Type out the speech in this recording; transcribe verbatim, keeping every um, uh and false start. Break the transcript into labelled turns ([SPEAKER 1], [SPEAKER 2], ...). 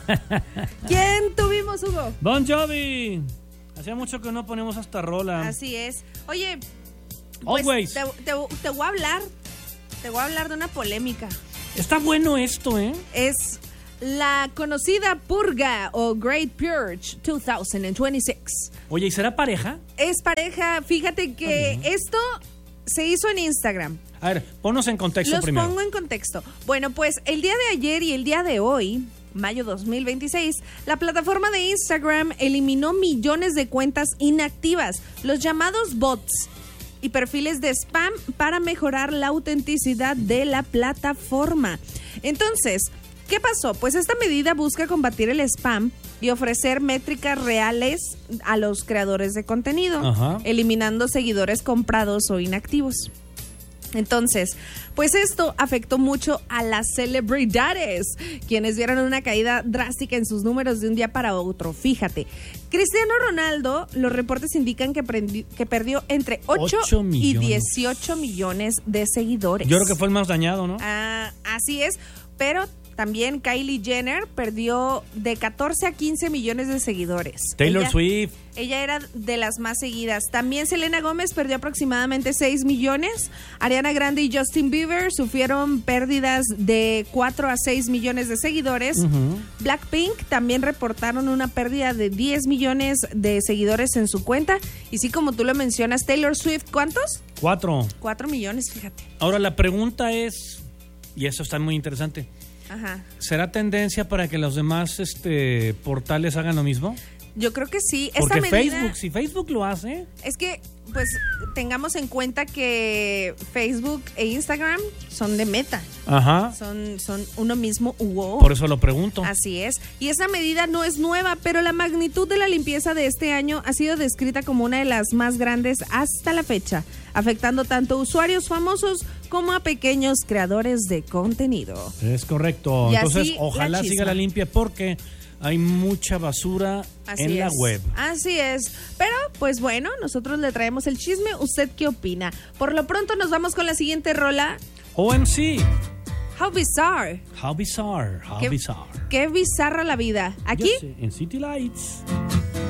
[SPEAKER 1] ¿Quién tuvimos, Hugo?
[SPEAKER 2] Bon Jovi. Hacía mucho que no ponemos hasta rola.
[SPEAKER 1] Así es. Oye, pues
[SPEAKER 2] Always.
[SPEAKER 1] Te, te, te voy a hablar, te voy a hablar de una polémica.
[SPEAKER 2] Está bueno esto, ¿eh?
[SPEAKER 1] Es la conocida purga o Great Purge dos mil veintiséis.
[SPEAKER 2] Oye, ¿y será pareja?
[SPEAKER 1] Es pareja, fíjate que
[SPEAKER 2] Uh-huh.
[SPEAKER 1] esto se hizo en Instagram.
[SPEAKER 2] A ver, ponnos en contexto
[SPEAKER 1] Los
[SPEAKER 2] primero.
[SPEAKER 1] pongo en contexto. Bueno, pues el día de ayer y el día de hoy, mayo dos mil veintiséis, la plataforma de Instagram eliminó millones de cuentas inactivas, los llamados bots y perfiles de spam para mejorar la autenticidad de la plataforma. Entonces, ¿qué pasó? Pues esta medida busca combatir el spam y ofrecer métricas reales a los creadores de contenido,
[SPEAKER 2] Ajá.
[SPEAKER 1] eliminando seguidores comprados o inactivos. Entonces, pues esto afectó mucho a las celebridades, quienes vieron una caída drástica en sus números de un día para otro. Fíjate, Cristiano Ronaldo, los reportes indican que, prendi- que perdió entre ocho
[SPEAKER 2] Ocho
[SPEAKER 1] y
[SPEAKER 2] millones.
[SPEAKER 1] dieciocho millones de seguidores.
[SPEAKER 2] Yo creo que fue el más dañado, ¿no?
[SPEAKER 1] Ah, así es, pero también Kylie Jenner perdió de catorce a quince millones de seguidores.
[SPEAKER 2] Taylor
[SPEAKER 1] Ella-
[SPEAKER 2] Swift.
[SPEAKER 1] Ella era de las más seguidas. También Selena Gómez perdió aproximadamente seis millones. Ariana Grande y Justin Bieber sufrieron pérdidas de cuatro a seis millones de seguidores.
[SPEAKER 2] Uh-huh.
[SPEAKER 1] Blackpink también reportaron una pérdida de diez millones de seguidores en su cuenta. Y sí, como tú lo mencionas, Taylor Swift, ¿cuántos?
[SPEAKER 2] Cuatro.
[SPEAKER 1] Cuatro millones, fíjate.
[SPEAKER 2] Ahora la pregunta es, y eso está muy interesante,
[SPEAKER 1] Ajá.
[SPEAKER 2] ¿será tendencia para que los demás este, portales hagan lo mismo?
[SPEAKER 1] Yo creo que sí.
[SPEAKER 2] Porque
[SPEAKER 1] Esta medida,
[SPEAKER 2] Facebook, si Facebook lo hace,
[SPEAKER 1] es que, pues, tengamos en cuenta que Facebook e Instagram son de Meta.
[SPEAKER 2] ajá,
[SPEAKER 1] Son, son uno mismo wow.
[SPEAKER 2] por eso lo pregunto.
[SPEAKER 1] Así es. Y esa medida no es nueva, pero la magnitud de la limpieza de este año ha sido descrita como una de las más grandes hasta la fecha, afectando tanto a usuarios famosos como a pequeños creadores de contenido.
[SPEAKER 2] Es correcto.
[SPEAKER 1] Y
[SPEAKER 2] Entonces,
[SPEAKER 1] así,
[SPEAKER 2] ojalá
[SPEAKER 1] la
[SPEAKER 2] siga
[SPEAKER 1] chisma.
[SPEAKER 2] la limpia porque hay mucha basura
[SPEAKER 1] Así
[SPEAKER 2] en
[SPEAKER 1] es.
[SPEAKER 2] la web.
[SPEAKER 1] Así es. Pero, pues bueno, nosotros le traemos el chisme. ¿Usted qué opina? Por lo pronto nos vamos con la siguiente rola.
[SPEAKER 2] O M C.
[SPEAKER 1] How bizarre.
[SPEAKER 2] How bizarre, how
[SPEAKER 1] Qué,
[SPEAKER 2] bizarre.
[SPEAKER 1] qué bizarra la vida. Aquí,
[SPEAKER 2] Yo sé, en City Lights.